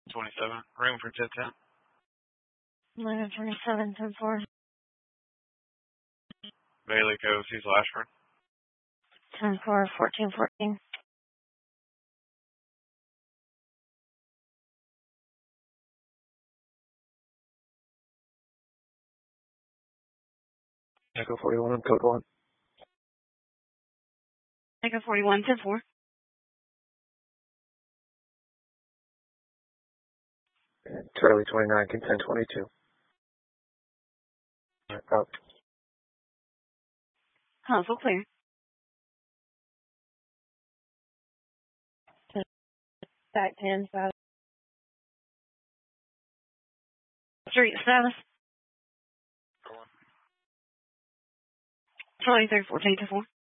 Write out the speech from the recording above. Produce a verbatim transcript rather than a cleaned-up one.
twenty-seven. Room for ten ten. eleven twenty-seven, ten four. Bailey Cove, Cecil Ashford. ten four, fourteen fourteen. Echo forty-one, code one. Echo forty-one, ten four. Charlie twenty-nine, can ten twenty-two. Out. Console clear. Back ten, five. Street status. twenty-three, fourteen, two four.